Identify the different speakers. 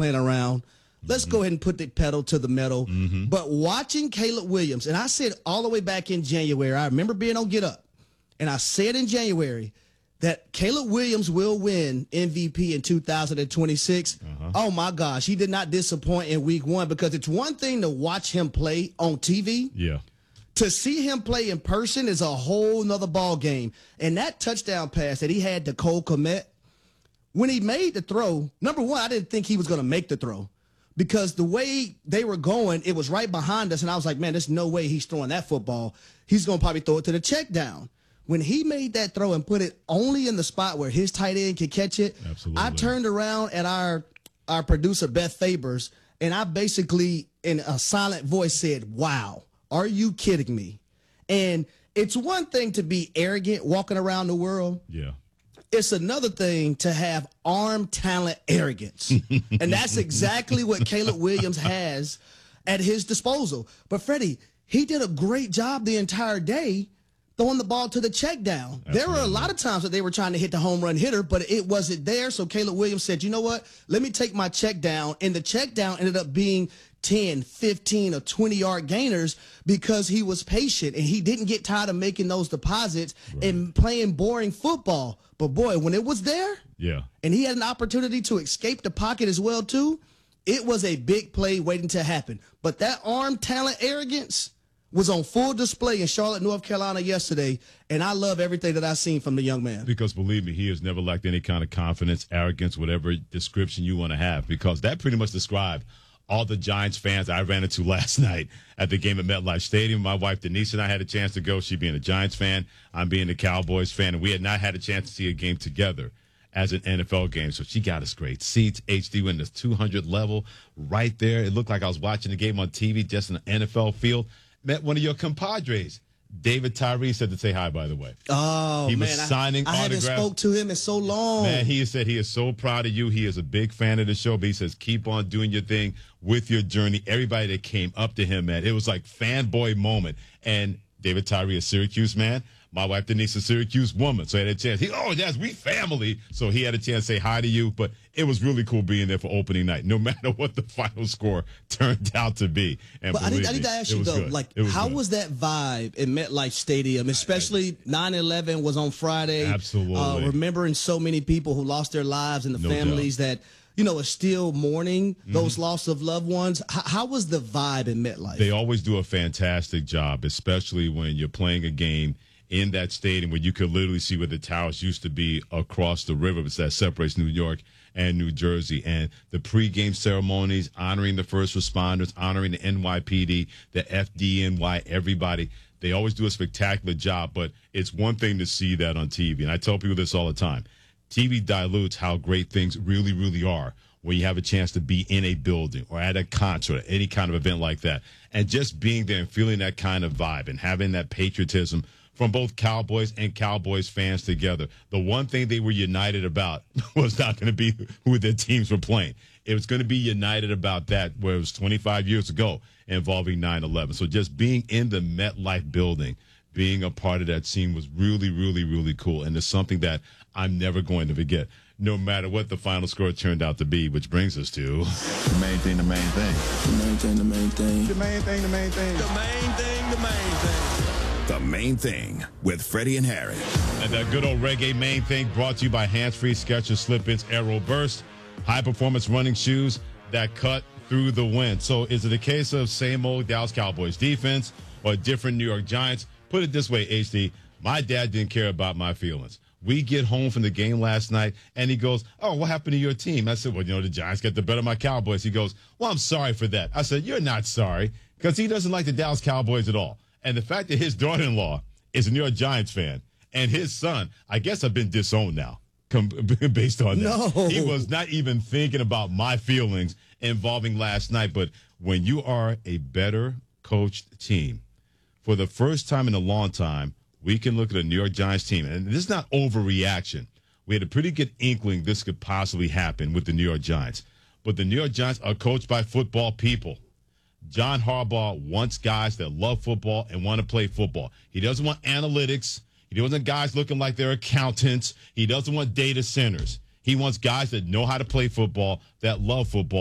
Speaker 1: playing around. Let's go ahead and put the pedal to the metal. But watching Caleb Williams, and I said all the way back in January, I remember being on Get Up, and I said in January that Caleb Williams will win MVP in 2026. Oh, my gosh. He did not disappoint in week one, because it's one thing to watch him play on TV.
Speaker 2: Yeah.
Speaker 1: To see him play in person is a whole nother ball game. And that touchdown pass that he had to Cole Kmet, when he made the throw, number one, I didn't think he was going to make the throw, because the way they were going, it was right behind us. And I was like, man, there's no way he's throwing that football. He's going to probably throw it to the check down. When he made that throw and put it only in the spot where his tight end could catch it,
Speaker 2: absolutely,
Speaker 1: I turned around at our producer, Beth Fabers, and I basically, in a silent voice, said, wow, are you kidding me? And it's one thing to be arrogant walking around the world.
Speaker 2: Yeah.
Speaker 1: It's another thing to have arm talent arrogance. And that's exactly what Caleb Williams has at his disposal. But, Freddie, he did a great job the entire day throwing the ball to the check down. Absolutely. There were a lot of times that they were trying to hit the home run hitter, but it wasn't there. So Caleb Williams said, you know what? Let me take my check down. And the check down ended up being 10, 15, or 20-yard gainers, because he was patient and he didn't get tired of making those deposits and playing boring football. But, boy, when it was there, and he had an opportunity to escape the pocket as well, too, it was a big play waiting to happen. But that arm talent arrogance was on full display in Charlotte, North Carolina yesterday, and I love everything that I've seen from the young man.
Speaker 2: Because, believe me, he has never lacked any kind of confidence, arrogance, whatever description you want to have, because that pretty much described all the Giants fans I ran into last night at the game at MetLife Stadium. My wife, Denise, and I had a chance to go. She being a Giants fan, I'm being a Cowboys fan, and we had not had a chance to see a game together as an NFL game. So she got us great seats, HD in the 200 level right there. It looked like I was watching the game on TV, just in an NFL field. Met one of your compadres. David Tyree said to say hi, by the way.
Speaker 1: Oh,
Speaker 2: he was
Speaker 1: man,
Speaker 2: signing
Speaker 1: I haven't spoke to him in so long.
Speaker 2: Man, he said he is so proud of you. He is a big fan of the show, but he says keep on doing your thing with your journey. Everybody that came up to him, man, it was like fanboy moment. And David Tyree, a Syracuse man. My wife, Denise, a Syracuse woman, so he had a chance. Yes, we family. So he had a chance to say hi to you, but it was really cool being there for opening night, no matter what the final score turned out to be. And
Speaker 1: but I need to ask you, though, how was that vibe in MetLife Stadium, especially 9/11 was on Friday?
Speaker 2: Absolutely.
Speaker 1: Remembering so many people who lost their lives and the families that, are still mourning those loss of loved ones. How was the vibe in MetLife?
Speaker 2: They always do a fantastic job, especially when you're playing a game in that stadium where you could literally see where the towers used to be across the river that separates New York and New Jersey. And the pregame ceremonies, honoring the first responders, honoring the NYPD, the FDNY, everybody. They always do a spectacular job, but it's one thing to see that on TV. And I tell people this all the time. TV dilutes how great things really, really are when you have a chance to be in a building or at a concert or any kind of event like that. And just being there and feeling that kind of vibe and having that patriotism from both Cowboys and Cowboys fans together. The one thing they were united about was not going to be who their teams were playing. It was going to be united about that, where it was 25 years ago involving 9/11. So just being in the MetLife building, being a part of that scene was really, really, really cool. And it's something that I'm never going to forget, no matter what the final score turned out to be, which brings us to
Speaker 3: the main thing, the main thing.
Speaker 4: The main thing, the main thing.
Speaker 3: The main thing, the main thing.
Speaker 4: The main thing, the main thing.
Speaker 5: The Main Thing with Freddie and Harry.
Speaker 2: And that good old reggae main thing brought to you by Hands-Free Skechers Slip-ins Aero Burst, high-performance running shoes that cut through the wind. So is it a case of same old Dallas Cowboys defense or different New York Giants? Put it this way, HD, my dad didn't care about my feelings. We get home from the game last night, and he goes, oh, what happened to your team? I said, well, the Giants got the better of my Cowboys. He goes, well, I'm sorry for that. I said, you're not sorry, because he doesn't like the Dallas Cowboys at all. And the fact that his daughter-in-law is a New York Giants fan and his son, I guess I've been disowned now based on that.
Speaker 1: No.
Speaker 2: He was not even thinking about my feelings involving last night. But when you are a better coached team, for the first time in a long time, we can look at a New York Giants team. And this is not overreaction. We had a pretty good inkling this could possibly happen with the New York Giants. But the New York Giants are coached by football people. John Harbaugh wants guys that love football and want to play football. He doesn't want analytics. He doesn't want guys looking like they're accountants. He doesn't want data centers. He wants guys that know how to play football, that love football.